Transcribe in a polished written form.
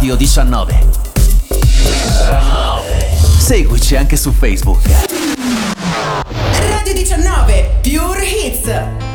Radio 19. Seguici anche su Facebook. Radio 19, Pure Hits.